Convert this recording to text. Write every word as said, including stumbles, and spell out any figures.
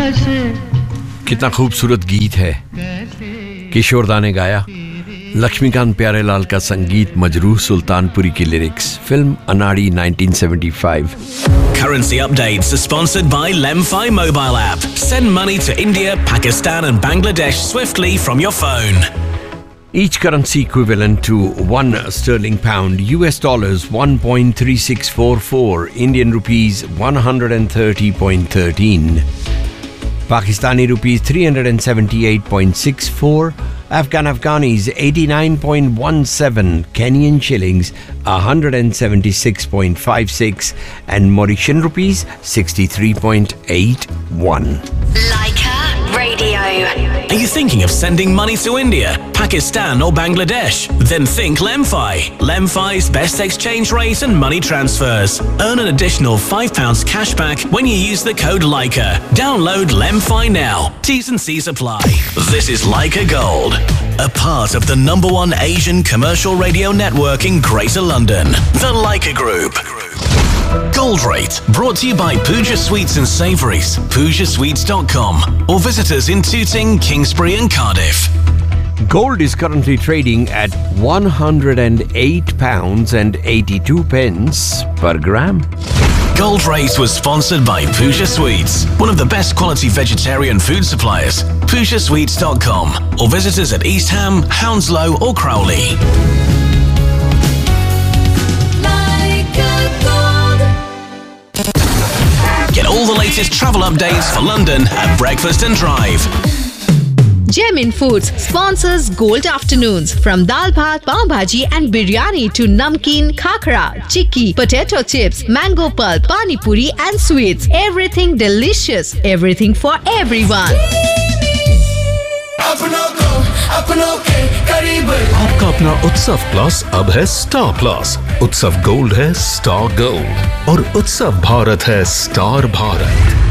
कितना खूबसूरत गीत है, किशोर दा ने गाया, लक्ष्मीकांत प्यारेलाल का संगीत, मजरूह सुल्तानपुरी की लिरिक्स, फिल्म अनाड़ी nineteen seventy-five. Currency updates are sponsored by Lemfi mobile app. Send money to India, Pakistan and Bangladesh swiftly from your phone. Each currency equivalent to one sterling pound, U S dollars one point three six four four, Indian rupees one hundred thirty point one three, Pakistani rupees three hundred seventy-eight point six four, Afghan Afghanis eighty-nine point one seven, Kenyan shillings one hundred seventy-six point five six and Mauritian rupees sixty-three point eight one. Leica Radio. Are you thinking of sending money to India, Pakistan or Bangladesh? Then think Lemfi. Lemfi's best exchange rate and money transfers. Earn an additional five pounds cashback when you use the code Leica. Download Lemfi now. T's and C's apply. This is Leica Gold, a part of the number one Asian commercial radio network in Greater London, the Leica Group. Gold Rate, brought to you by Pooja Sweets and Savouries, pooja sweets dot com, or visitors in Tooting, Kingsbury and Cardiff. Gold is currently trading at one hundred eight pounds and eighty-two pence per gram. Gold Rate was sponsored by Pooja Sweets, one of the best quality vegetarian food suppliers, pooja sweets dot com, or visitors at East Ham, Hounslow or Crowley. Get all the latest travel updates for London at Breakfast and Drive. Gemin Foods sponsors Gold Afternoons. From dal bhat, pav bhaji and biryani to namkeen, khakra, chikki, potato chips, mango pulp, pani puri and sweets. Everything delicious. Everything for everyone. आपका अपना उत्सव plus अब है star plus. उत्सव gold है star gold और उत्सव भारत है स्टार भारत.